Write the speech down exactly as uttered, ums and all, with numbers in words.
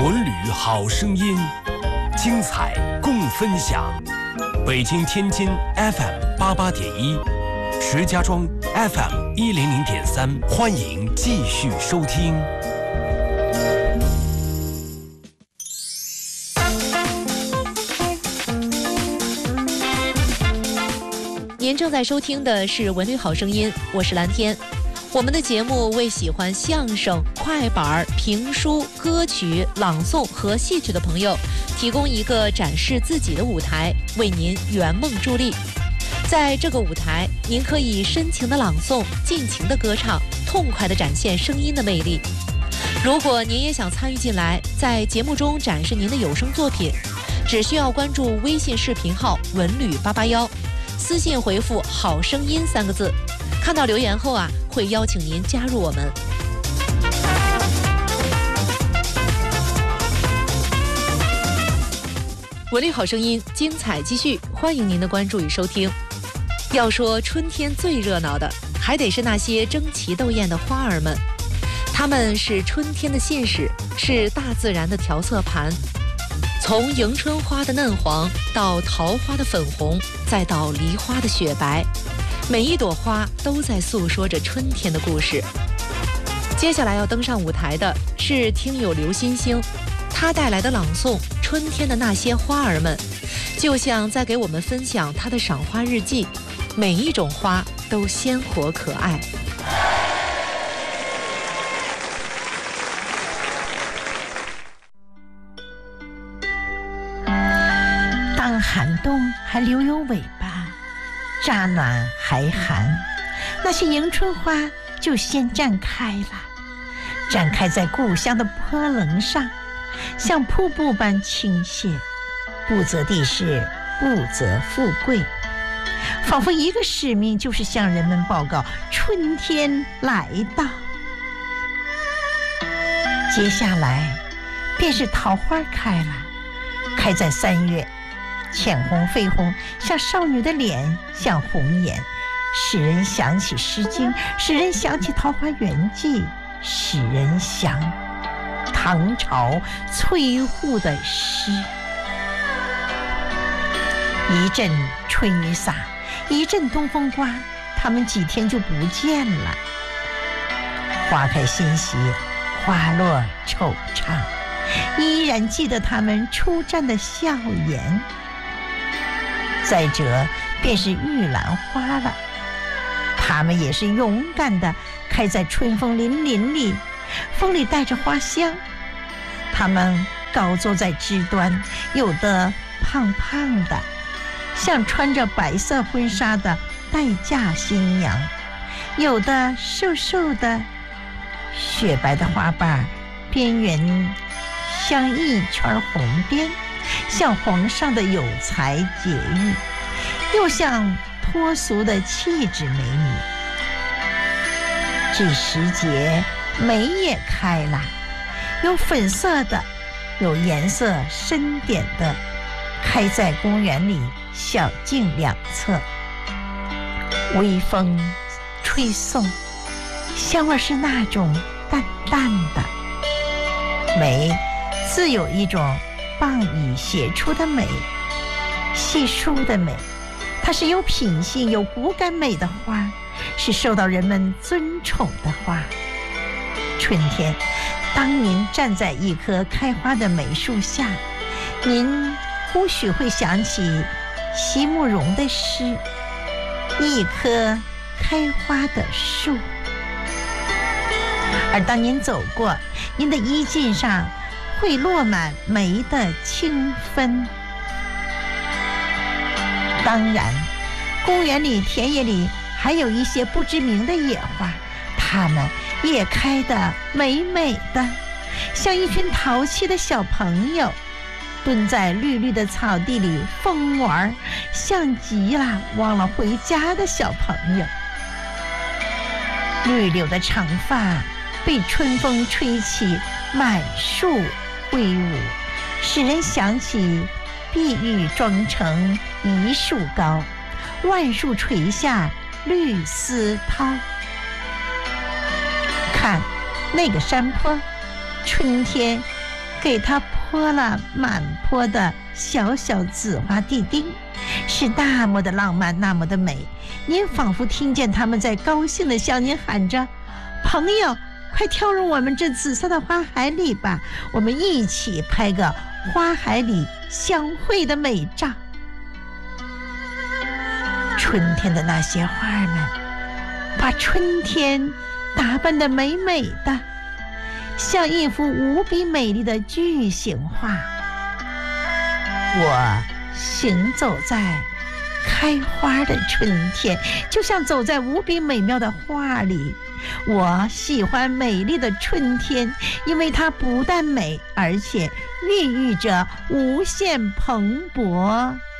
文旅好声音，精彩共分享。北京、天津 F M 八八点一，石家庄 F M 一零零点三，欢迎继续收听。 您正在收听的是《文旅好声音》，我是蓝天。我们的节目为喜欢相声、快板、评书、歌曲、朗诵和戏曲的朋友提供一个展示自己的舞台，为您圆梦助力。在这个舞台，您可以深情的朗诵，尽情的歌唱，痛快的展现声音的魅力。如果您也想参与进来，在节目中展示您的有声作品，只需要关注微信视频号文旅八八一，私信回复好声音三个字，看到留言后啊，会邀请您加入我们。文旅好声音，精彩继续，欢迎您的关注与收听。要说春天最热闹的，还得是那些争奇斗艳的花儿们，它们是春天的信使，是大自然的调色盘。从迎春花的嫩黄到桃花的粉红，再到梨花的雪白，每一朵花都在诉说着春天的故事。接下来要登上舞台的是听友刘欣欣，他带来的朗诵《春天的那些花儿们》，就像在给我们分享他的赏花日记，每一种花都鲜活可爱。 当寒冬还留有尾巴，乍暖还寒，那些迎春花就先绽开了，展开在故乡的坡棱上，像瀑布般倾泻，不择地势，不择富贵，仿佛一个使命，就是向人们报告春天来到。接下来便是桃花开了，开在三月，浅红绯红，像少女的脸，像红颜，使人想起《诗经》，使人想起《桃花源记》，使人想唐朝崔护的诗。一阵春雨洒，一阵东风刮，他们几天就不见了。花开欣喜，花落惆怅，依然记得他们出战的笑颜。再者便是玉兰花了，它们也是勇敢的开在春风凛凛里，风里带着花香。它们高坐在枝端，有的胖胖的，像穿着白色婚纱的待嫁新娘，有的瘦瘦的，雪白的花瓣边缘像一圈红边，像皇上的有才解语，又像脱俗的气质美女。这时节梅也开了，有粉色的，有颜色深点的，开在公园里小径两侧。微风吹送，香味是那种淡淡的。梅自有一种傍以写出的美，细书的美，它是有品性有骨感美的花，是受到人们尊崇的花。春天当您站在一棵开花的梅树下，您或许会想起席慕容的诗，一棵开花的树。而当您走过，您的衣襟上会落满梅的清芬。当然，公园里田野里还有一些不知名的野花，它们也开得美美的，像一群淘气的小朋友蹲在绿绿的草地里疯玩，像极了忘了回家的小朋友。绿柳的长发被春风吹起，满树挥舞，使人想起碧玉妆成一树高，万树垂下绿丝绦。看那个山坡，春天给它泼了满坡的小小紫花地丁，是那么的浪漫，那么的美。您仿佛听见他们在高兴地向您喊着：朋友，快跳入我们这紫色的花海里吧，我们一起拍个花海里相会的美照。春天的那些花儿们把春天打扮得美美的，像一幅无比美丽的巨型画。我行走在开花的春天，就像走在无比美妙的画里。我喜欢美丽的春天，因为它不但美，而且孕育着无限蓬勃。